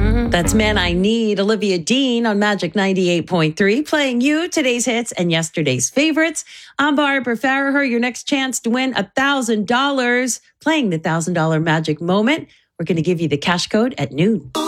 That's Man I Need, Olivia Dean on Magic 98.3, playing you today's hits and yesterday's favorites. I'm Barbara Farraher. Your next chance to win $1,000, playing the $1,000 Magic Moment. We're going to give you the cash code at noon.